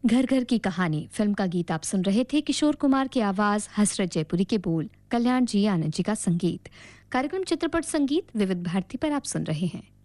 घर घर की कहानी फिल्म का गीत आप सुन रहे थे। किशोर कुमार की आवाज, हसरत जयपुरी के बोल, कल्याण जी आनंद जी का संगीत। कार्यक्रम चित्रपट संगीत विविध भारती पर आप सुन रहे हैं।